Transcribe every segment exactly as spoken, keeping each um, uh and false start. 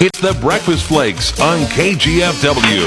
It's the Breakfast Flakes on K G F W.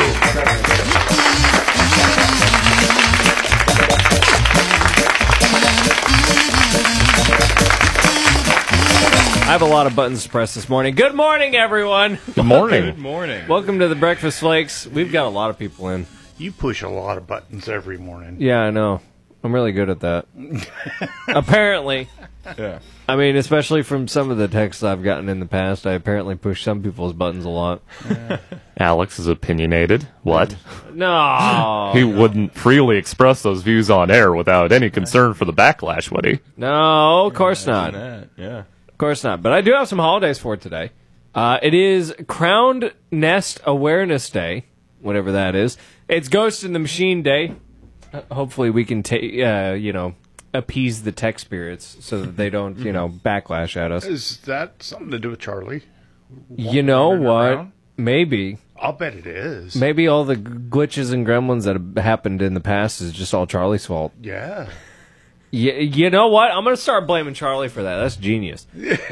I have a lot of buttons to press this morning. Good morning, everyone. Good morning. Good morning. Welcome to the Breakfast Flakes. We've got a lot of people in. You push a lot of buttons every morning. Yeah, I know. I'm really good at that. Apparently. Yeah. I mean, especially from some of the texts I've gotten in the past, I apparently push some people's buttons a lot. Yeah. Alex is opinionated. What? No. He wouldn't freely express those views on air without any concern for the backlash, would he? No, of course not. That. Yeah. Of course not. But I do have some holidays for today. Uh, it is Crowned Nest Awareness Day, whatever that is. It's Ghost in the Machine Day. Uh, hopefully we can, ta- uh, you know, appease the tech spirits so that they don't, you know, backlash at us. Is that something to do with Charlie? You know Wandering what? around? Maybe. I'll bet it is. Maybe all the g- glitches and gremlins that have happened in the past is just all Charlie's fault. Yeah. Y- you know what? I'm going to start blaming Charlie for that. That's genius.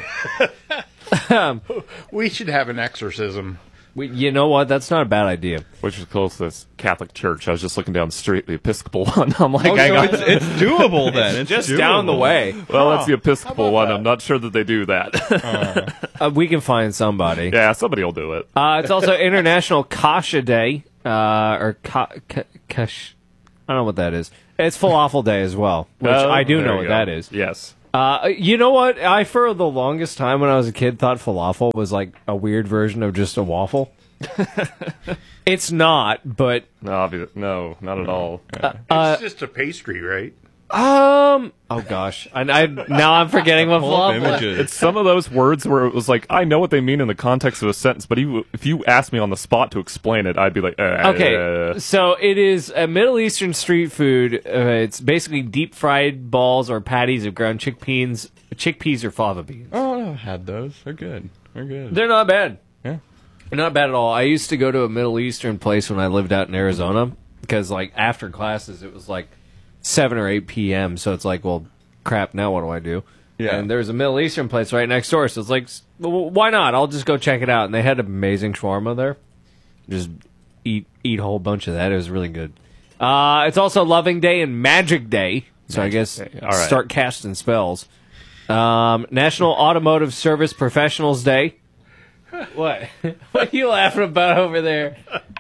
um, We should have an exorcism. we, you know what? That's not a bad idea. Which is closest Catholic Church. I was just looking down the street, the Episcopal one. I'm like, Oh, hang so on. it's, it's doable then. It's Just doable. down the way. Well, that's the Episcopal about one. that? I'm not sure that they do that. Uh, we can find somebody. Yeah, somebody will do it. Uh, it's also International Kasha Day, uh, or ka- ka- kash. I don't know what that is. It's Falafel Day as well, which Oh, I do there know you what go. that is. Yes. Uh, you know what? I, for the longest time when I was a kid, thought falafel was like a weird version of just a waffle. It's not, but No, obvi- no, not at all. uh, It's just a pastry, right? um. Oh gosh, I, I now I'm forgetting what Full of falafel. images. It's some of those words where it was like, I know what they mean in the context of a sentence, but you, if you asked me on the spot to explain it, I'd be like, uh, Okay, so it is a Middle Eastern street food. Uh, it's basically deep fried balls or patties of ground chickpeas, chickpeas or fava beans. Oh, I've had those. They're good. They're good. They're not bad. Yeah. They're not bad at all. I used to go to a Middle Eastern place when I lived out in Arizona because, like, after classes, it was like seven or eight p.m. So it's like, well, crap. Now what do I do? Yeah. And there's a Middle Eastern place right next door, so it's like, s- well, why not? I'll just go check it out. And they had amazing shawarma there. Just eat eat a whole bunch of that. It was really good. Uh, it's also Loving Day and Magic Day. So I guess Day. All right. start casting spells. Um, National Automotive Service Professionals Day. What? What are you laughing about over there?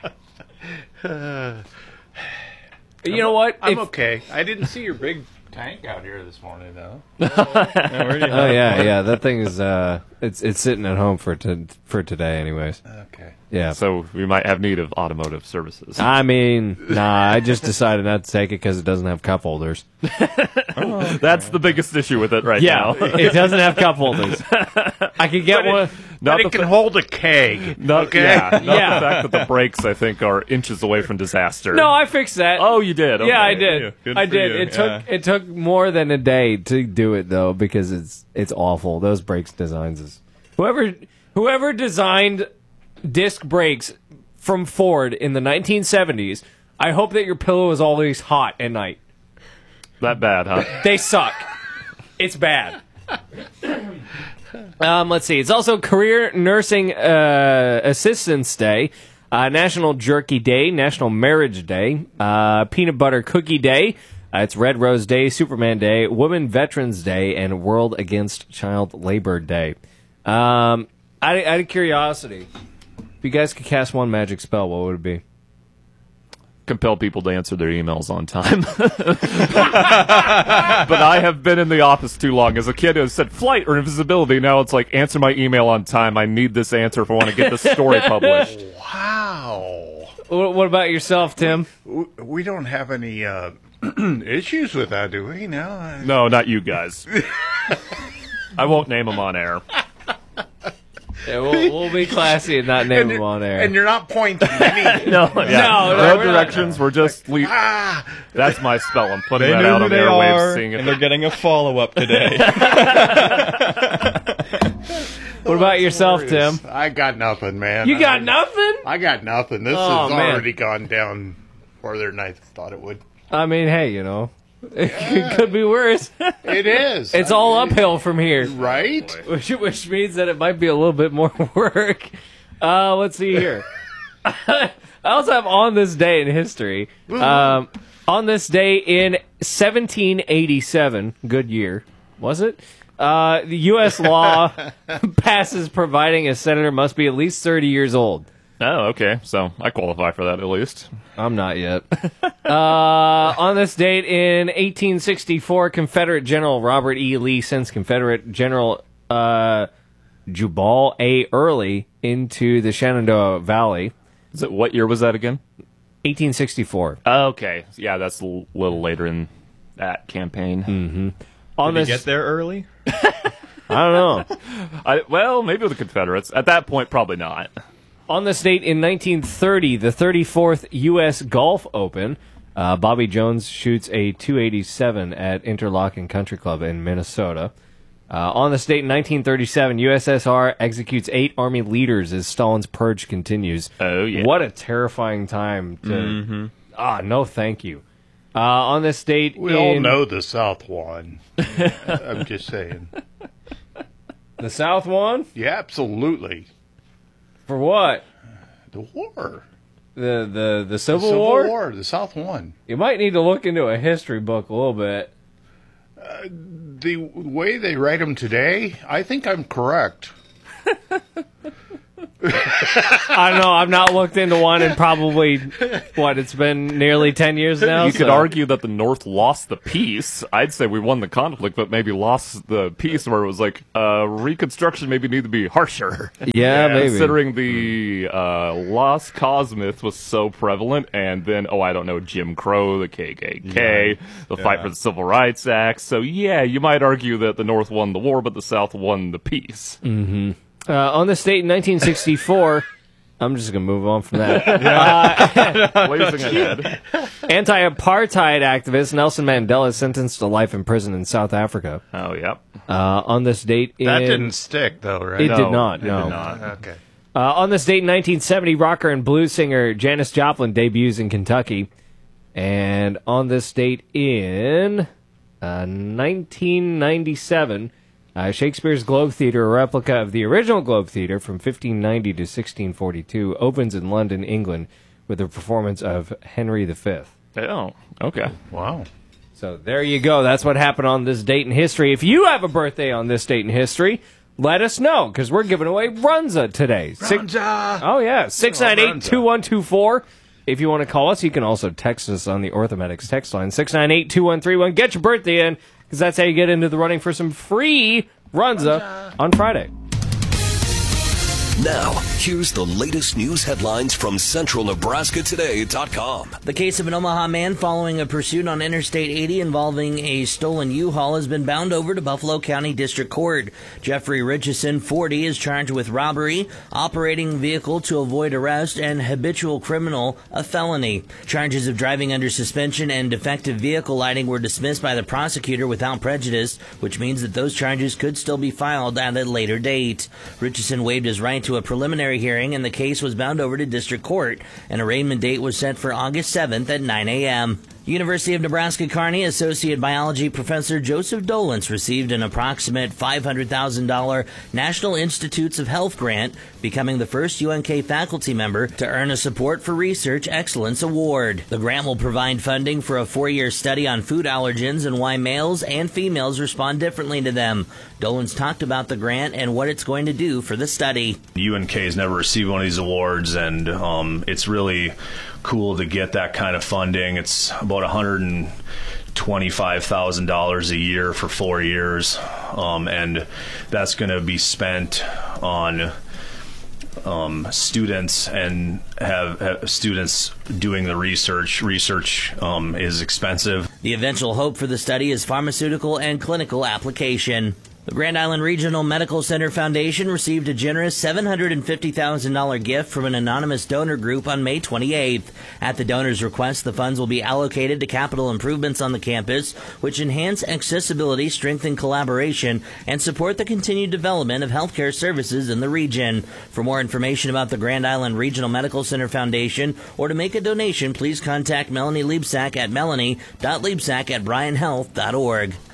You know what? I'm If- okay. I didn't see your big tank out here this morning, though. Yeah, where do you Oh yeah, yeah. That thing is uh, it's it's sitting at home for to, for today, anyways. Okay. Yeah. So we might have need of automotive services. I mean, nah. I just decided not to take it because it doesn't have cup holders. That's the biggest issue with it right Yeah, now. it doesn't have cup holders. I could get But it- one. Not But the it can fa- hold a keg. Not, okay. yeah, not Yeah. the fact that the brakes, I think, are inches away from disaster. No, I fixed that. Oh, you did? Okay. Yeah, I did. Good I for did. you, It took yeah. it took more than a day to do it though because it's it's awful. Those brakes designs is whoever whoever designed disc brakes from Ford in the nineteen seventies. I hope that your pillow is always hot at night. That bad, huh? They suck. It's bad. Um, let's see. It's also Career Nursing uh, Assistance Day, uh, National Jerky Day, National Marriage Day, uh, Peanut Butter Cookie Day. Uh, it's Red Rose Day, Superman Day, Women Veterans Day, and World Against Child Labor Day. Um, out, of, out of curiosity, if you guys could cast one magic spell, what would it be? Compel people to answer their emails on time. But I have been in the office too long. As a kid, it said flight or invisibility. Now it's like, answer my email on time. I need this answer if I want to get this story published. Wow. What, what about yourself, Tim? W- We don't have any uh, issues with that, do we? No. I- No, not you guys. I won't name them on air. Yeah, we'll, we'll be classy and not name And them you're- on air. And you're not pointing any. No, yeah. No, no, no we're not. directions. We're just. Le- Ah. That's my spell. I'm putting They that know out who on the they airwaves, are, seeing and if they're getting a follow-up today. What about yourself, Tim? I got nothing, man. You got I, nothing? I got nothing. This Oh, has man. already gone down farther than I thought it would. I mean, hey, you know, it could be worse. It is. It's all uphill from here, Right? which, which means that it might be a little bit more work. Uh, let's see here. I also have on this day in history. Um, on this day in seventeen eighty-seven, good year, was it? Uh, the U S law passes providing a senator must be at least thirty years old. Oh, okay. So I qualify for that at least. I'm not yet. uh, on this date in eighteen sixty-four, Confederate General Robert E. Lee sends Confederate General uh, Jubal A. Early into the Shenandoah Valley. Is it, what year was that again? eighteen sixty-four. Okay. Yeah, that's a l- little later in that campaign. Mm-hmm. On Did this, he get there early? I don't know. I, well, maybe with the Confederates. At that point, probably not. On this date in nineteen thirty, the thirty-fourth U S Golf Open, uh, Bobby Jones shoots a two eighty-seven at Interlochen Country Club in Minnesota. Uh, on this date in nineteen thirty-seven, U S S R executes eight army leaders as Stalin's purge continues. Oh, yeah. What a terrifying time to... Mm-hmm. Ah, no thank you. Uh, on this date We in... all know the South won. I'm just saying. The South won? Yeah, absolutely. For what? The war. The the, the Civil, The Civil War? War. The South won. You might need to look into a history book a little bit. Uh, the way they write them today, I think I'm correct. I don't know. I've not looked into one in probably, what, it's been nearly ten years now? You could so- argue that the North lost the peace. I'd say we won the conflict, but maybe lost the peace where it was like, uh, Reconstruction maybe need to be harsher. Yeah, maybe. Considering the uh, lost cause myth was so prevalent, and then, oh, I don't know, Jim Crow, the K K K, the fight Yeah. for the Civil Rights Act. So, yeah, you might argue that the North won the war, but the South won the peace. Mm-hmm. Uh, on this date in nineteen sixty-four, I'm just going to move on from that. Blazing ahead. Anti-apartheid activist Nelson Mandela is sentenced to life in prison in South Africa. Oh, yep. Uh, on this date in... That didn't stick, though, right? It No, did not, It no. did not. Okay. Uh, on this date in nineteen seventy, rocker and blues singer Janis Joplin debuts in Kentucky. And on this date in uh, nineteen ninety-seven... Uh, Shakespeare's Globe Theatre, a replica of the original Globe Theatre from fifteen ninety to sixteen forty-two, opens in London, England, with a performance of Henry the Fifth. Oh, okay. Wow. So there you go. That's what happened on this date in history. If you have a birthday on this date in history, let us know, because we're giving away Runza today. Six- Runza! oh, yeah. six nine eight, two one two four. If you want to call us, you can also text us on the Orthomedics text line, six nine eight, two one three one. Get your birthday in, because that's how you get into the running for some free Runza on Friday. Now, here's the latest news headlines from Central Nebraska Today dot com. The case of an Omaha man following a pursuit on Interstate eighty involving a stolen U-Haul has been bound over to Buffalo County District Court. Jeffrey Richardson, forty, is charged with robbery, operating vehicle to avoid arrest, and habitual criminal, a felony. Charges of driving under suspension and defective vehicle lighting were dismissed by the prosecutor without prejudice, which means that those charges could still be filed at a later date. Richardson waived his right to a preliminary hearing, and the case was bound over to district court. An arraignment date was set for August seventh at nine a.m. University of Nebraska-Kearney Associate Biology Professor Joseph Dolence received an approximate five hundred thousand dollars National Institutes of Health grant, becoming the first U N K faculty member to earn a Support for Research Excellence Award. The grant will provide funding for a four-year study on food allergens and why males and females respond differently to them. Dolence talked about the grant and what it's going to do for the study. U N K has never received one of these awards, and um, it's really cool to get that kind of funding. It's about one hundred twenty-five thousand dollars a year for four years, um, and that's going to be spent on um, students and have, have students doing the research. Research um, is expensive. The eventual hope for the study is pharmaceutical and clinical application. The Grand Island Regional Medical Center Foundation received a generous seven hundred fifty thousand dollars gift from an anonymous donor group on May twenty-eighth. At the donor's request, the funds will be allocated to capital improvements on the campus, which enhance accessibility, strengthen collaboration, and support the continued development of healthcare services in the region. For more information about the Grand Island Regional Medical Center Foundation or to make a donation, please contact Melanie Liebsack at melanie dot liebsack at bryan health dot org.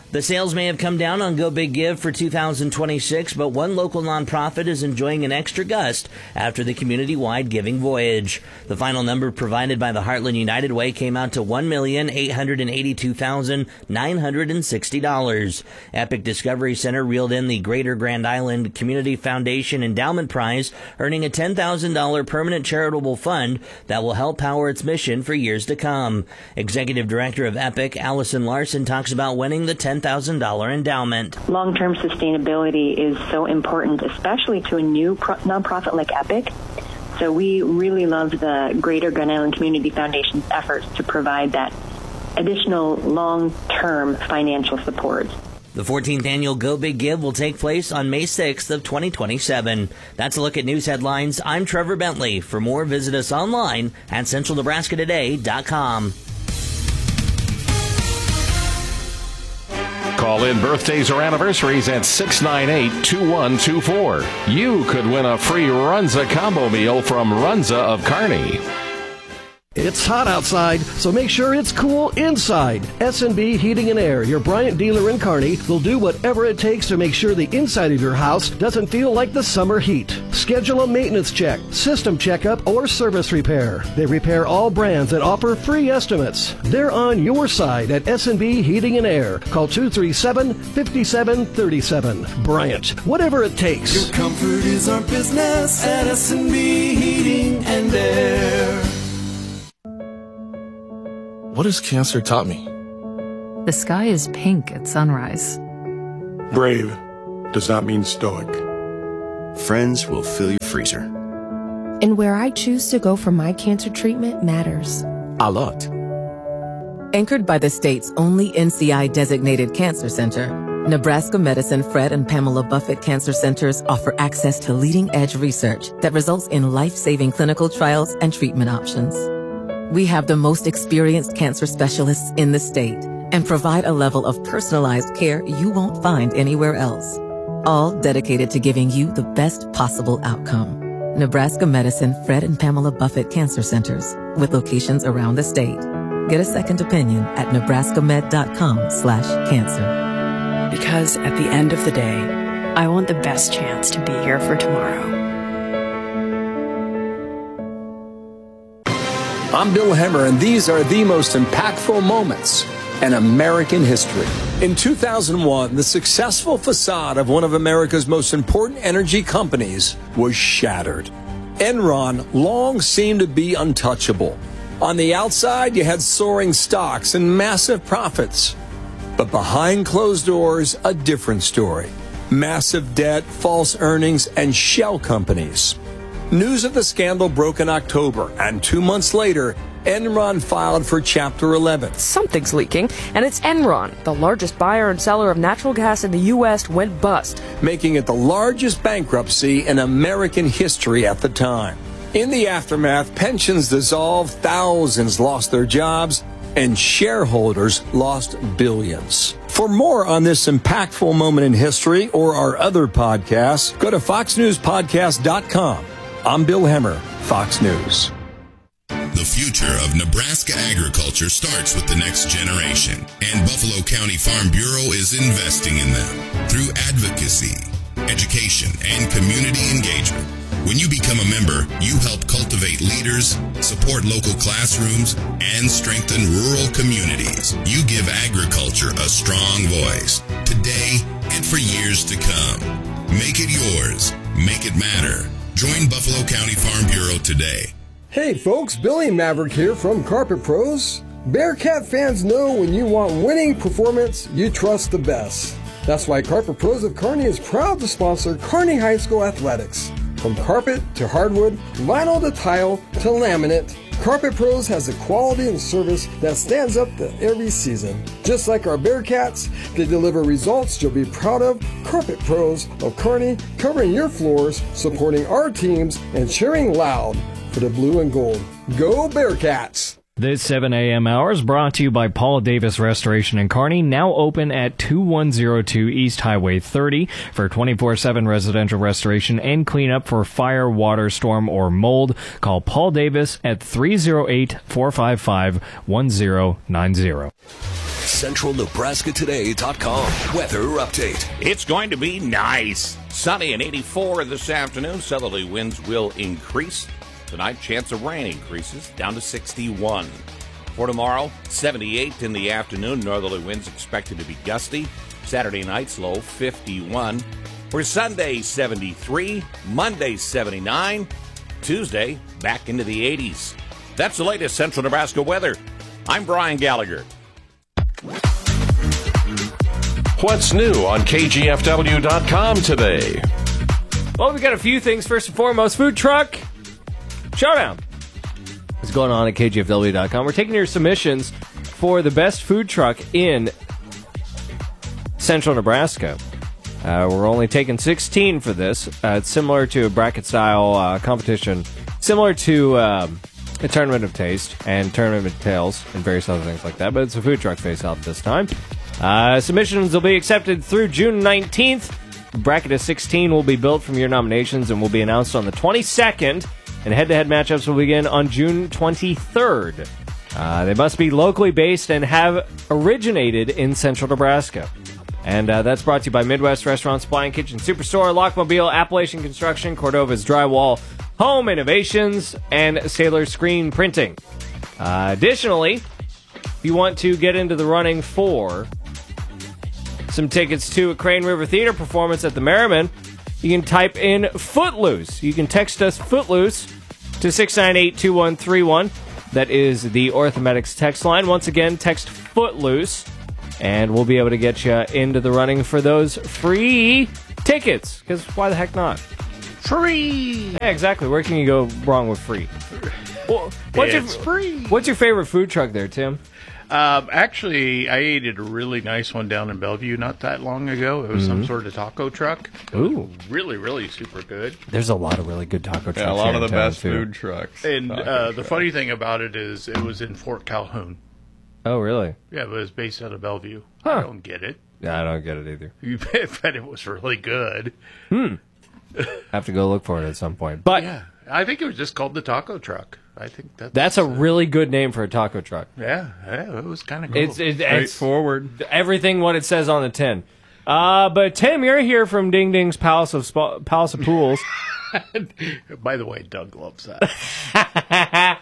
The sales may have come down on Go Big Give for two thousand twenty-six, but one local nonprofit is enjoying an extra gust after the community-wide giving voyage. The final number provided by the Heartland United Way came out to one million eight hundred eighty-two thousand nine hundred sixty dollars. Epic Discovery Center reeled in the Greater Grand Island Community Foundation Endowment Prize, earning a ten thousand dollars permanent charitable fund that will help power its mission for years to come. Executive Director of Epic, Allison Larson, talks about winning the ten thousand dollars endowment. Long-term sustainability is so important, especially to a new pro- nonprofit like Epic. So we really love the Greater Grand Island Community Foundation's efforts to provide that additional long-term financial support. The fourteenth annual Go Big Give will take place on May sixth of twenty twenty-seven. That's a look at news headlines. I'm Trevor Bentley. For more, visit us online at central nebraska today dot com. Call in birthdays or anniversaries at six nine eight, two one two four. You could win a free Runza combo meal from Runza of Kearney. It's hot outside, so make sure it's cool inside. S and B Heating and Air, your Bryant dealer in Kearney, will do whatever it takes to make sure the inside of your house doesn't feel like the summer heat. Schedule a maintenance check, system checkup, or service repair. They repair all brands and offer free estimates. They're on your side at S and B Heating and Air. Call two three seven, five seven three seven. Bryant, whatever it takes. Your comfort is our business at S and B Heating and Air. What has cancer taught me? The sky is pink at sunrise. Brave does not mean stoic. Friends will fill your freezer. And where I choose to go for my cancer treatment matters. A lot. Anchored by the state's only N C I-designated cancer center, Nebraska Medicine Fred and Pamela Buffett Cancer Centers offer access to leading-edge research that results in life-saving clinical trials and treatment options. We have the most experienced cancer specialists in the state and provide a level of personalized care you won't find anywhere else, all dedicated to giving you the best possible outcome. Nebraska Medicine Fred and Pamela Buffett Cancer Centers, with locations around the state. Get a second opinion at nebraskamed.com slash cancer. Because at the end of the day, I want the best chance to be here for tomorrow. I'm Bill Hemmer, and these are the most impactful moments in American history. In two thousand one, the successful facade of one of America's most important energy companies was shattered. Enron long seemed to be untouchable. On the outside, you had soaring stocks and massive profits. But behind closed doors, a different story. Massive debt, false earnings, and shell companies. News of the scandal broke in October, and two months later, Enron filed for Chapter eleven. Something's leaking, and it's Enron, the largest buyer and seller of natural gas in the U S, went bust, making it the largest bankruptcy in American history at the time. In the aftermath, pensions dissolved, thousands lost their jobs, and shareholders lost billions. For more on this impactful moment in history or our other podcasts, go to fox news podcast dot com. I'm Bill Hemmer, Fox News. The future of Nebraska agriculture starts with the next generation, and Buffalo County Farm Bureau is investing in them through advocacy, education, and community engagement. When you become a member, you help cultivate leaders, support local classrooms, and strengthen rural communities. You give agriculture a strong voice today and for years to come. Make it yours. Make it matter. Join Buffalo County Farm Bureau today. Hey folks, Billy Maverick here from Carpet Pros. Bearcat fans know when you want winning performance, you trust the best. That's why Carpet Pros of Kearney is proud to sponsor Kearney High School athletics. From carpet to hardwood, vinyl to tile to laminate, Carpet Pros has the quality and service that stands up to every season. Just like our Bearcats, they deliver results you'll be proud of. Carpet Pros of Kearney, covering your floors, supporting our teams, and cheering loud for the blue and gold. Go Bearcats! This seven a.m. hour is brought to you by Paul Davis Restoration in Kearney, now open at two one zero two East Highway thirty for twenty-four seven residential restoration and cleanup for fire, water, storm, or mold. Call Paul Davis at three oh eight, four five five, one oh nine oh. Central Nebraska Today dot com weather update. It's going to be nice. Sunny and eighty-four this afternoon. Southerly winds will increase. Tonight, chance of rain increases down to sixty-one. For tomorrow, seventy-eight in the afternoon. Northerly winds expected to be gusty. Saturday night's low, fifty-one. For Sunday, seventy-three. Monday, seventy-nine. Tuesday, back into the eighties. That's the latest Central Nebraska weather. I'm Brian Gallagher. What's new on K G F W dot com today? Well, we got a few things. First and foremost, food truck showdown. What's going on at K G F W dot com? We're taking your submissions for the best food truck in Central Nebraska. Uh, we're only taking sixteen for this. Uh, it's similar to a bracket-style uh, competition, similar to um, a Tournament of Taste and Tournament of Tales and various other things like that, but it's a food truck face-off this time. Uh, submissions will be accepted through June nineteenth. The bracket of sixteen will be built from your nominations and will be announced on the twenty-second, and head-to-head matchups will begin on June twenty-third. Uh, they must be locally based and have originated in Central Nebraska. And uh, that's brought to you by Midwest Restaurant Supply and Kitchen Superstore, Lockmobile, Appalachian Construction, Cordova's Drywall, Home Innovations, and Sailor Screen Printing. Uh, additionally, if you want to get into the running for some tickets to a Crane River Theater performance at the Merriman, you can type in Footloose. You can text us Footloose to six nine eight, two one three one. That is the Orthomedics text line. Once again, text Footloose, and we'll be able to get you into the running for those free tickets. Because why the heck not? Free! Yeah, exactly. Where can you go wrong with free? Well, what's it's your, free. What's your favorite food truck there, Tim? Um, actually, I ate at a really nice one down in Bellevue not that long ago. It was Mm-hmm. some sort of taco truck. Ooh. Really, really super good. There's a lot of really good taco trucks. Yeah, a lot here of the in town, best too. food trucks. And Taco uh, the trucks. funny thing about it is it was in Fort Calhoun. Oh, really? Yeah, it was based out of Bellevue. Huh. I don't get it. Yeah, I don't get it either. You bet, bet it was really good. Hmm. Have to go look for it at some point. But Yeah, I think it was just called the taco truck. I think that's... that's a really good name for a taco truck. Yeah, yeah, it was kind of cool. It's, it, it's Straightforward. everything what it says on the tin. Uh, but Tim, you're here from Ding Ding's Palace of Spa- Palace of Pools. By the way, Doug loves that.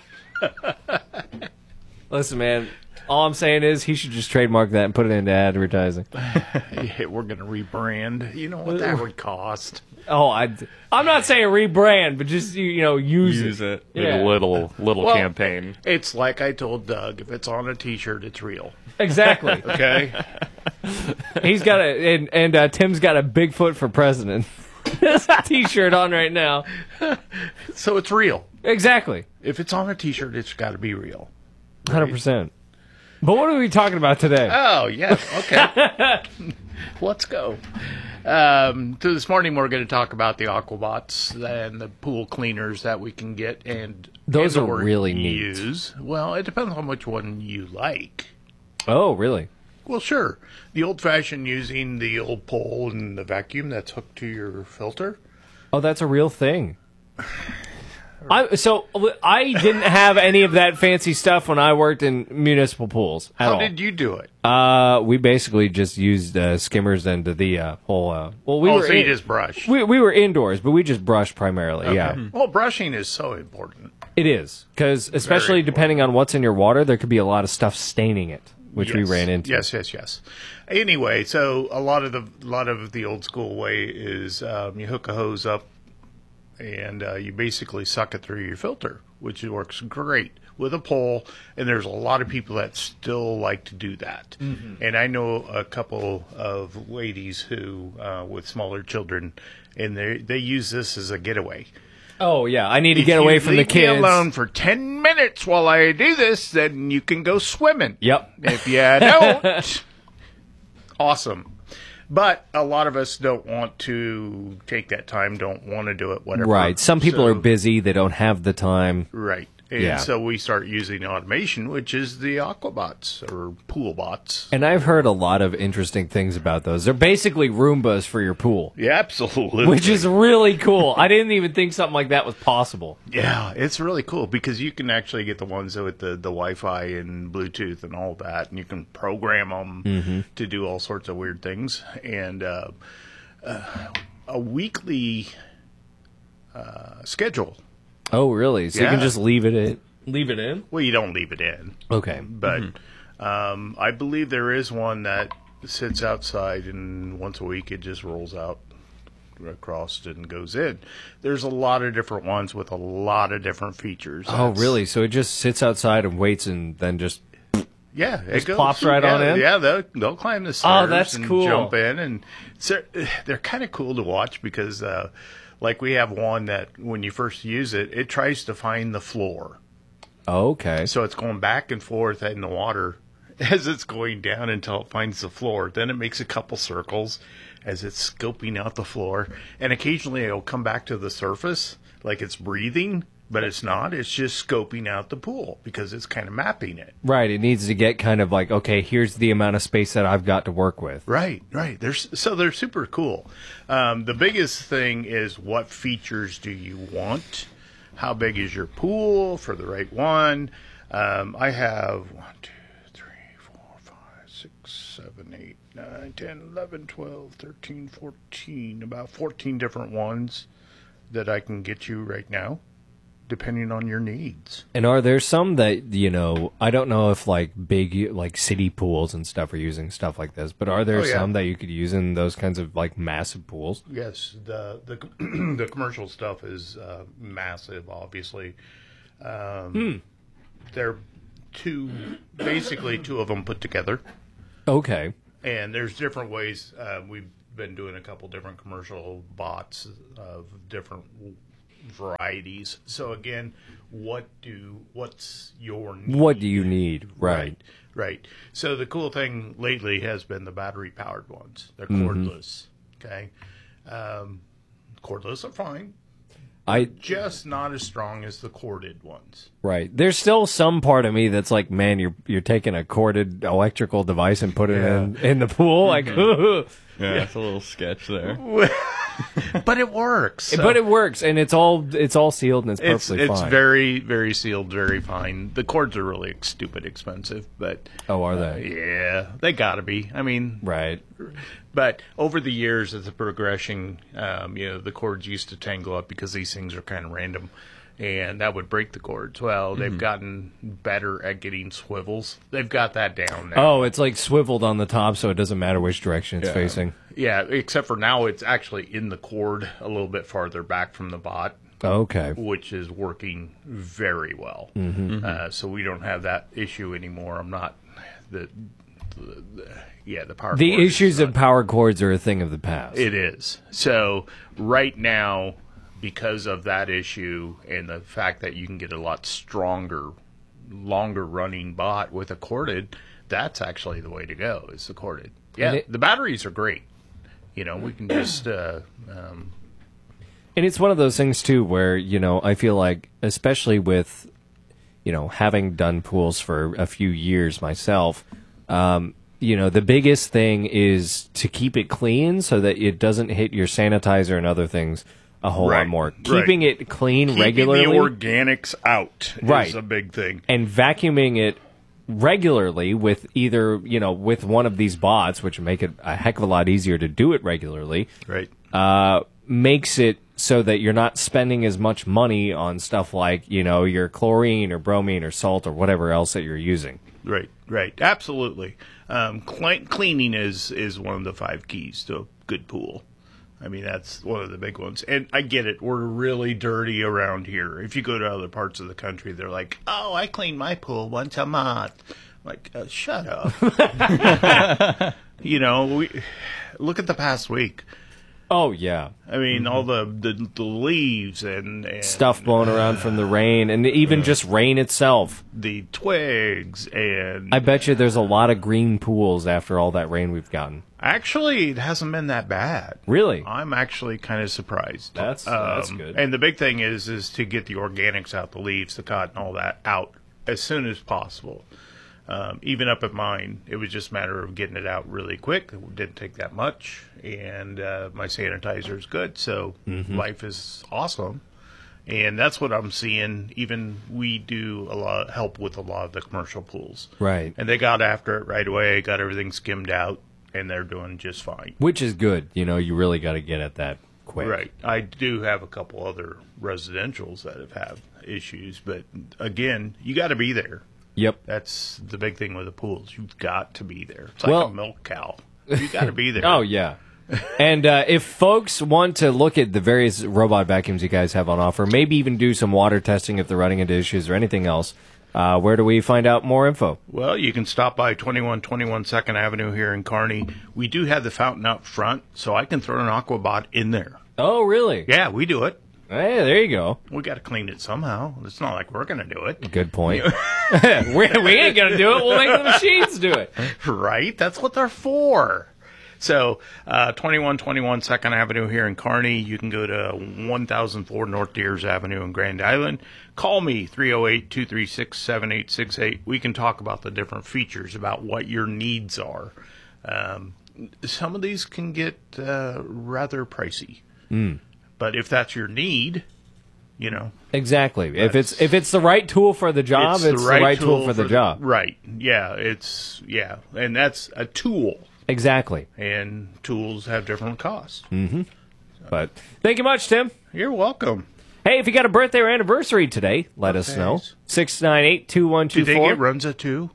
Listen, man, all I'm saying is he should just trademark that and put it into advertising. Yeah, we're going to rebrand. You know what that would cost? Oh, I, I'm not saying rebrand, but just, you, you know, use, Use it in Yeah. a little little Well, campaign. It's like I told Doug, if it's on a T-shirt, it's real. Exactly. Okay? He's got a, and, and uh, Tim's got a Bigfoot for president T-shirt on right now. So it's real. Exactly. If it's on a T-shirt, it's got to be real. one hundred percent. But what are we talking about today? Oh, yeah. Okay. Let's go. Um, so this morning we're going to talk about the Aquabots and the pool cleaners that we can get and Those and are or really neat. use. Well, it depends on which one you like. Oh, really? Well, sure. The old-fashioned using the old pole and the vacuum that's hooked to your filter. Oh, that's a real thing. I, so I didn't have any of that fancy stuff when I worked in municipal pools at How all. did you do it? Uh, we basically just used uh, skimmers and the uh, whole. Uh, well, we oh, were so you in- just brush. We we were indoors, but we just brushed primarily. Yeah, Well, brushing is so important. it is because especially depending on what's in your water, there could be a lot of stuff staining it, which we Yes. ran into. Yes, yes, yes. Anyway, so a lot of the lot of the old school way is um, you hook a hose up and uh, you basically suck it through your filter, which works great with a pole. And there's a lot of people that still like to do that. Mm-hmm. And I know a couple of ladies who, uh, with smaller children, and they they use this as a getaway. Oh yeah, I need to If get you away from the leave me kids. alone for ten minutes while I do this, then you can go swimming. Yep. If you don't, awesome. But a lot of us don't want to take that time, don't want to do it, whatever. Right. Some people So- are busy; they don't have the time. Right. And Yeah. so we start using automation, which is the Aquabots or pool bots. And I've heard a lot of interesting things about those. They're basically Roombas for your pool. Yeah, absolutely. Which is really cool. I didn't even think something like that was possible. Yeah, it's really cool because you can actually get the ones with the, the Wi-Fi and Bluetooth and all that, and you can program them Mhm. to do all sorts of weird things. And uh, uh, a weekly uh, schedule. Oh, really? So you can Yeah. just leave it in? Leave it in? Well, you don't leave it in. Okay. But um, I believe there is one that sits outside, and once a week it just rolls out across and goes in. There's a lot of different ones with a lot of different features. Oh, That's- really? So it just sits outside and waits and then just... Yeah, it Just goes, plops right yeah, on in? Yeah, they'll, they'll climb the stairs Oh, that's and cool. jump in. And so, they're kind of cool to watch because, uh, like, we have one that when you first use it, it tries to find the floor. Okay. So it's going back and forth in the water as it's going down until it finds the floor. Then it makes a couple circles as it's scoping out the floor. And occasionally it'll come back to the surface like it's breathing, but it's not. It's just scoping out the pool because it's kind of mapping it. Right, it needs to get kind of like, okay, here's the amount of space that I've got to work with. Right, right. They're, s- so they're super cool. Um, the biggest thing is what features do you want? How big is your pool for the right one? Um, I have one, two, three, four, five, six, seven, eight, nine, ten, eleven, twelve, thirteen, fourteen, about fourteen different ones that I can get you right now, depending on your needs. And are there some that, you know, I don't know if like big, like city pools and stuff are using stuff like this, but are there Oh, yeah. some that you could use in those kinds of like massive pools? Yes, the the the commercial stuff is uh, massive. Obviously, um, Hmm. they're two, basically two of them put together, Okay. and there's different ways. Uh, we've been doing a couple different commercial bots of different varieties. So again, what do what's your need? What do you need? Right. Right. Right. So the cool thing lately has been the battery powered ones. They're Mhm. cordless. Okay. Um, cordless are fine. I Just not as strong as the corded ones. Right. There's still some part of me that's like, man, you're you're taking a corded electrical device and putting it in, in the pool. Like, Yeah, it's a little sketch there. But it works. But it works, and it's all it's all sealed and it's It's perfectly it's fine. very very sealed, very fine. The cords are really stupid expensive, but oh, are uh, they? yeah, they got to be. I mean, right. But over the years, as a progression, um, you know, the cords used to tangle up because these things are kind of random, and that would break the cords. Well, they've Mhm. gotten better at getting swivels. They've got that down now. Oh, it's like swiveled on the top, so it doesn't matter which direction it's Yeah. facing. Yeah, except for now it's actually in the cord a little bit farther back from the bot. Okay. Which is working very well. Mhm. Uh, so we don't have that issue anymore. I'm not the, the, the yeah the power. The cord is issues not- of power cords are a thing of the past. It is. So right now, because of that issue and the fact that you can get a lot stronger, longer running bot with a corded, that's actually the way to go. Is the corded. Yeah, And it- the batteries are great. You know, we can just. Uh, um, And it's one of those things too where, you know, I feel like especially with, you know, having done pools for a few years myself, um, you know, the biggest thing is to keep it clean so that it doesn't hit your sanitizer and other things a whole Right, lot more. right. Keeping it clean keeping regularly. the organics out Right. is a big thing. And vacuuming it regularly with either, you know, with one of these bots, which make it a heck of a lot easier to do it regularly. Right. Uh, makes it so that you're not spending as much money on stuff like, you know, your chlorine or bromine or salt or whatever else that you're using. Right, right, absolutely. Um, cle- cleaning is is one of the five keys to a good pool. I mean, that's one of the big ones. And I get it. We're really dirty around here. If you go to other parts of the country, they're like, oh, I clean my pool once a month. Like, uh, shut up. You know, we look at the past week. Oh, yeah. I mean, all the, the, the leaves and, and Stuff blowing around from the rain and even just rain itself. the twigs and I bet you there's a lot of green pools after all that rain we've gotten. Actually, it hasn't been that bad. Really? I'm actually kind of surprised. That's um, that's good. And the big thing is is to get the organics out, the leaves, the cotton, all that out as soon as possible. Um, even up at mine, it was just a matter of getting it out really quick. It didn't take that much, and uh, my sanitizer is good, so Mm-hmm. life is awesome. And that's what I'm seeing. Even we do a lot help with a lot of the commercial pools, Right. and they got after it right away, got everything skimmed out, and they're doing just fine. Which is good. You know, you really got to get at that quick. Right. I do have a couple other residentials that have had issues, but again, you got to be there. Yep. That's the big thing with the pools. You've got to be there. It's like Well- a milk cow. You got to be there. Oh, yeah. And uh, if folks want to look at the various robot vacuums you guys have on offer, maybe even do some water testing if they're running into issues or anything else, uh, where do we find out more info? Well, you can stop by twenty-one twenty-one second Avenue here in Kearney. We do have the fountain up front, so I can throw an Aquabot in there. Oh, really? Yeah, we do it. Hey, there you go. We got to clean it somehow. It's not like we're going to do it. Good point. we, we ain't going to do it. We'll make the machines do it. Right? That's what they're for. So, uh, twenty-one twenty-one second Avenue here in Kearney. You can go to one thousand four North Deers Avenue in Grand Island. Call me, three oh eight, two three six, seven eight six eight. We can talk about the different features, about what your needs are. Um, some of these can get uh, rather pricey. Mm. But if that's your need, you know. Exactly. If it's if it's the right tool for the job, it's, it's the right, the right tool, tool for the job. Right. Yeah, it's, yeah. And that's a tool. Exactly. And tools have different costs. Mm-hmm. But thank you much, Tim. You're welcome. Hey, if you got a birthday or anniversary today, let Birthdays. us know. six nine eight, two one two four. Do they get Runza too?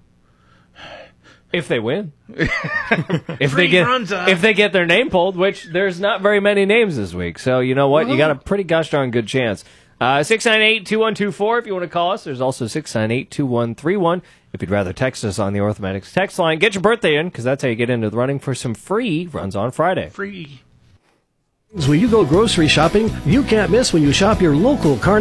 If they win. if Free they get Runza. if they get their name pulled, which there's not very many names this week. So you know what? You got a pretty gosh darn good chance. Uh, six nine eight, two one two four if you want to call us. There's also six nine eight, two one three one if you'd rather text us on the Orthomatics text line. Get your birthday in, because that's how you get into the running for some free runs on Friday. Free. When you go grocery shopping, you can't miss when you shop your local Kearney